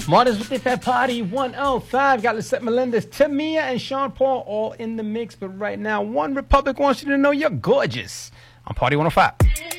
Martyrs with the Fat Party 105. Got Lisette Melendez, Tamia, and Sean Paul all in the mix. But right now, One Republic wants you to know you're gorgeous on Party 105.